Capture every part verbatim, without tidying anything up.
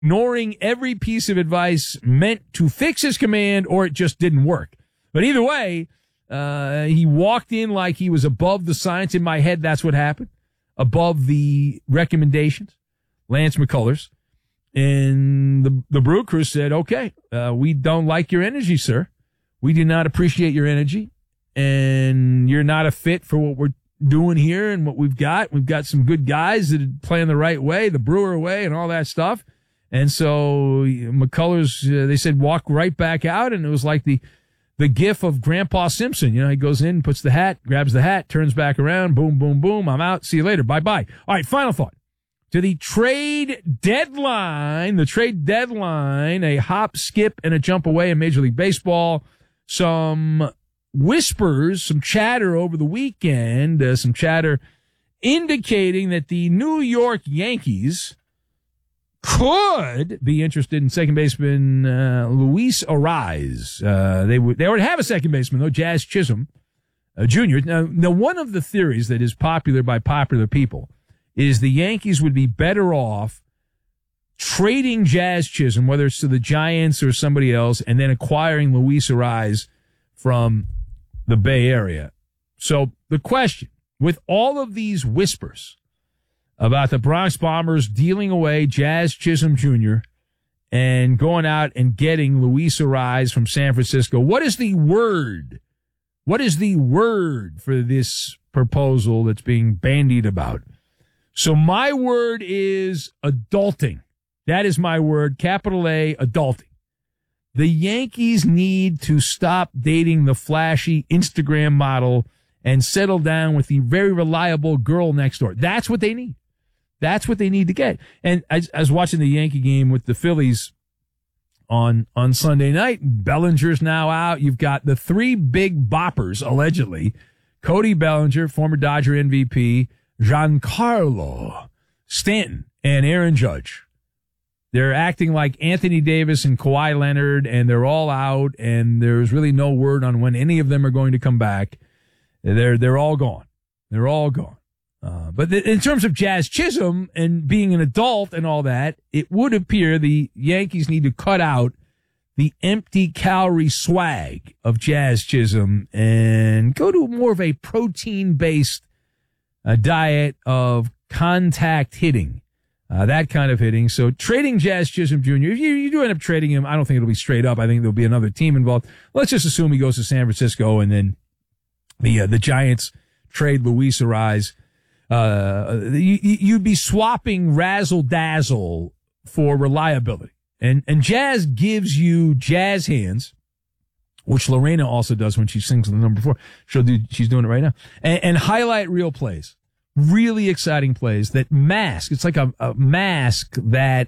ignoring every piece of advice meant to fix his command, or it just didn't work. But either way, uh, he walked in like he was above the science. In my head, that's what happened. Above the recommendations, Lance McCullers. And the, the Brew Crew said, okay, uh, we don't like your energy, sir. We do not appreciate your energy, and you're not a fit for what we're doing here and what we've got. We've got some good guys that are playing the right way, the Brewer way and all that stuff. And so McCullers, uh, they said, walk right back out. And it was like the, the gif of Grandpa Simpson. You know, he goes in, puts the hat, grabs the hat, turns back around, boom, boom, boom. I'm out. See you later. Bye-bye. All right, final thought. To the trade deadline, the trade deadline, a hop, skip, and a jump away in Major League Baseball. Some whispers, some chatter over the weekend, uh, some chatter indicating that the New York Yankees could be interested in second baseman uh, Luis Arraez. Uh, they would they already have a second baseman, though, Jazz Chisholm uh, Junior Now, now, one of the theories that is popular by popular people is the Yankees would be better off trading Jazz Chisholm, whether it's to the Giants or somebody else, and then acquiring Luis Arraez from the Bay Area. So the question, with all of these whispers about the Bronx Bombers dealing away Jazz Chisholm Junior and going out and getting Luis Arraez from San Francisco, what is the word? What is the word for this proposal that's being bandied about? So my word is adulting. That is my word, capital A, adulting. The Yankees need to stop dating the flashy Instagram model and settle down with the very reliable girl next door. That's what they need. That's what they need to get. And I, I was watching the Yankee game with the Phillies on, on Sunday night. Bellinger's now out. You've got the three big boppers, allegedly. Cody Bellinger, former Dodger M V P, Giancarlo Stanton, and Aaron Judge. They're acting like Anthony Davis and Kawhi Leonard, and they're all out, and there's really no word on when any of them are going to come back. They're they're all gone. They're all gone. Uh, but th- in terms of Jazz Chisholm and being an adult and all that, it would appear the Yankees need to cut out the empty calorie swag of Jazz Chisholm and go to more of a protein-based uh, diet of contact hitting. Uh, that kind of hitting. So trading Jazz Chisholm Junior, if you, you do end up trading him, I don't think it'll be straight up. I think there'll be another team involved. Let's just assume he goes to San Francisco and then the uh, the Giants trade Luis Arraez. Uh, you, you'd be swapping razzle dazzle for reliability. And, and Jazz gives you jazz hands, which Lorena also does when she sings the number four. She'll do, she's doing it right now. And, and highlight real plays. Really exciting plays that mask. It's like a, a mask that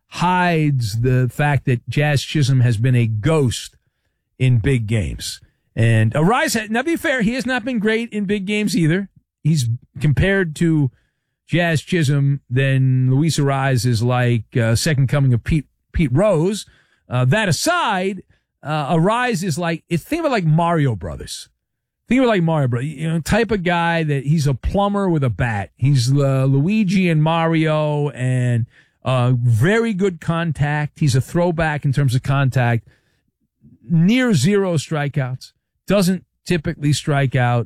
hides the fact that Jazz Chisholm has been a ghost in big games. And Arraez, now be fair, he has not been great in big games either. He's compared to Jazz Chisholm, then Luis Arraez is like uh, second coming of Pete Pete Rose. Uh, that aside, uh, Arraez is like, it's think of it like Mario Brothers. Think of it like Mario Brothers. You know, type of guy that he's a plumber with a bat. He's uh, Luigi and Mario, and uh, very good contact. He's a throwback in terms of contact. Near zero strikeouts. Doesn't typically strike out.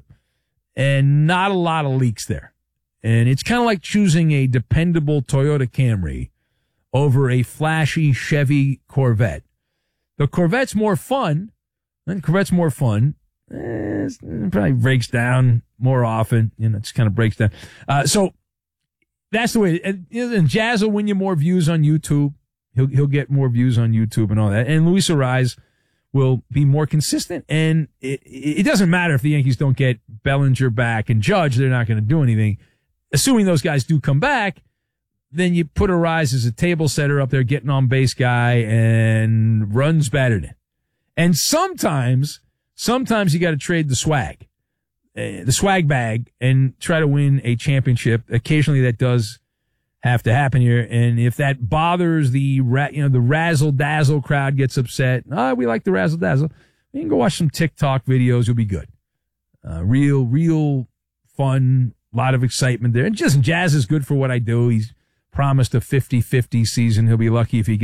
And not a lot of leaks there. And it's kind of like choosing a dependable Toyota Camry over a flashy Chevy Corvette. The Corvette's more fun. The Corvette's more fun. Eh, it probably breaks down more often. You know, it just kind of breaks down. Uh, so that's the way. And, and Jazz will win you more views on YouTube. He'll he'll get more views on YouTube and all that. And Luis Arraez will be more consistent. And it, it doesn't matter if the Yankees don't get Bellinger back and Judge. They're not going to do anything. Assuming those guys do come back, then you put Arraez as a table setter up there, getting on base guy, and runs battered in. And sometimes, sometimes you got to trade the swag, uh, the swag bag, and try to win a championship. Occasionally that does have to happen here. And if that bothers the, ra- you know, the razzle dazzle crowd gets upset, ah, oh, we like the razzle dazzle. You can go watch some TikTok videos. You'll be good. Uh, real, real fun, lot of excitement there. And just Jazz is good for what I do. He's promised a fifty-fifty season. He'll be lucky if he gets